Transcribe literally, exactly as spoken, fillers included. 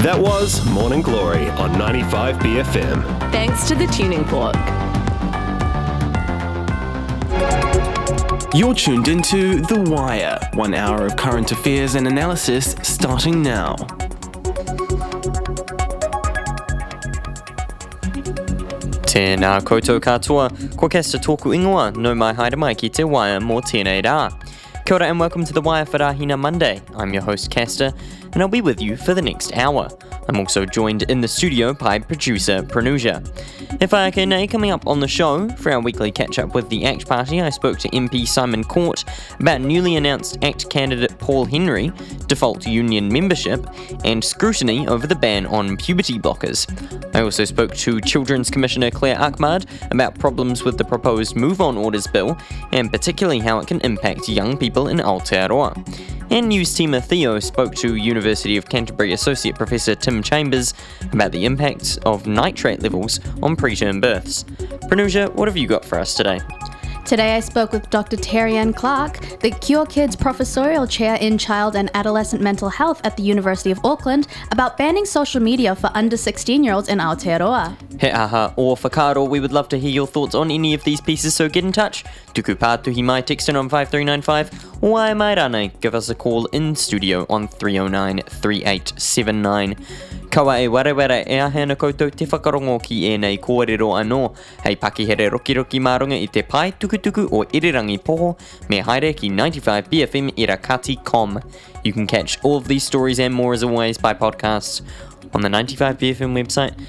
That was Morning Glory on ninety-five B F M. Thanks to the Tuning Fork. You're tuned into The Wire, one hour of current affairs and analysis starting now. Tēnā koutou katoa, ko kesta tōku ingoa, no mai haere mai ki te Wire mō tēnei rā. Kia ora and welcome to The Wire for Rahina Monday. I'm your host Castor, and I'll be with you for the next hour. I'm also joined in the studio by producer Pranuja. If I can, coming up on the show, for our weekly catch-up with the ACT Party, I spoke to M P Simon Court about newly announced ACT candidate Paul Henry, default union membership, and scrutiny over the ban on puberty blockers. I also spoke to Children's Commissioner Claire Ahmad about problems with the proposed move-on orders bill, and particularly how it can impact young people in Aotearoa. And news teamer Theo spoke to University of Canterbury Associate Professor Tim Chambers about the impact of nitrate levels on preterm births. Pranuja, what have you got for us today? Today I spoke with Doctor Terry-Ann Clark, the Cure Kids Professorial Chair in Child and Adolescent Mental Health at the University of Auckland, about banning social media for under sixteen-year-olds in Aotearoa. He aha o whakaaro, we would love to hear your thoughts on any of these pieces, so get in touch. Tuku pātuhi mai, text in on five three nine five, or ai mai rānei, give us a call in studio on three oh nine, three eight seven nine. Kawa e ware ware e ahena koutou te whakarongo ki e nei kōrero anō, hei pakihere roki roki marunga i te pai tukutuku o Irirangi Poho, me haere ki ninety-five B F M Irakati dot com. You can catch all of these stories and more as always by podcasts on the ninety-five B F M website